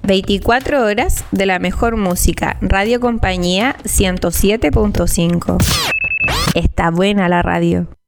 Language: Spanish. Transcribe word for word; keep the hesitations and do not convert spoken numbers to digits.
veinticuatro horas de la mejor música. Radio Compañía ciento siete punto cinco. Está buena la radio.